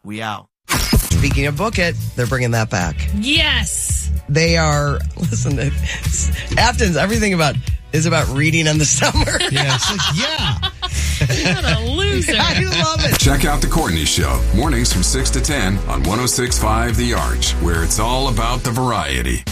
We out. Speaking of Book It, they're bringing that back. Yes. They are, listen, Afton's, everything is about reading in the summer. Yeah, it's like, yeah. What a loser. I love it. Check out The Courtney Show, mornings from 6 to 10 on 106.5 The Arch, where it's all about the variety.